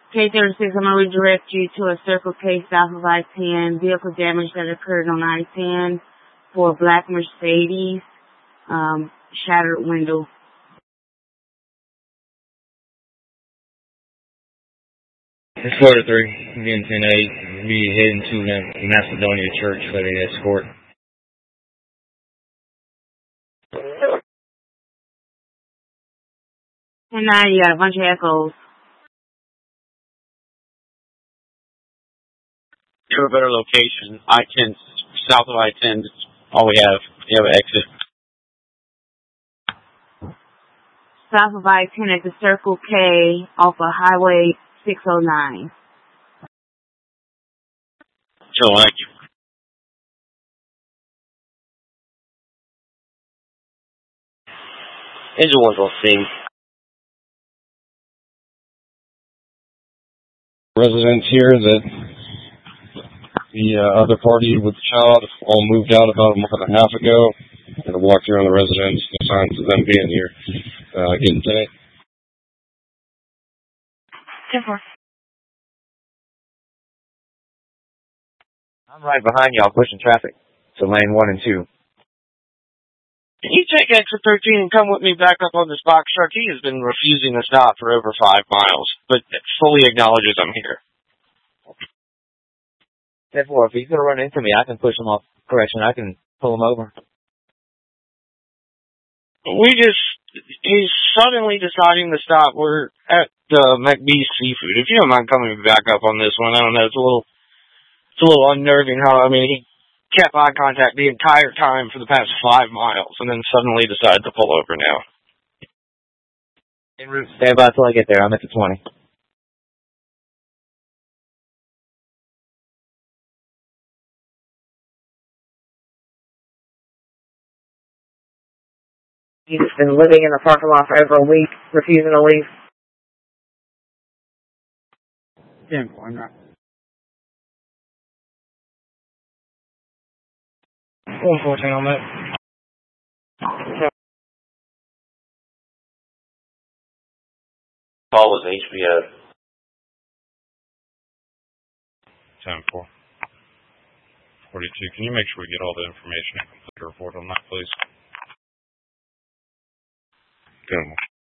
K36, I'm going to redirect you to a Circle K south of I-10, vehicle damage that occurred on I-10 for a black Mercedes, shattered window. It's Florida 3, being 10-8, be heading to the Macedonia Church for the escort. And now you got a bunch of echoes. You have a better location. I-10, south of I-10, that's all we have. You have an exit. South of I-10 at the Circle K off of Highway 609. So, thank you. Engine 1's on scene. Residents here that the other party with the child all moved out about a month and a half ago. I'm going to walk through on the residents, no signs of them being here again today. 10-4. I'm right behind y'all pushing traffic to lane 1 and 2. Can you take exit 13 and come with me back up on this box truck? He has been refusing to stop for over 5 miles, but fully acknowledges I'm here. 10-4, if he's going to run into me, I can push him off. Correction, I can pull him over. He's suddenly deciding to stop. We're at McBee's Seafood. If you don't mind coming back up on this one, I don't know, it's a little unnerving how, he kept eye contact the entire time for the past 5 miles and then suddenly decided to pull over now. En route, stand by till I get there. I'm at the 20. He's been living in the parking lot for over a week, refusing to leave. 10-4, I'm not. 114 on that. Call was HBO. 10-4. 42, can you make sure we get all the information and complete a report on that, please? Good.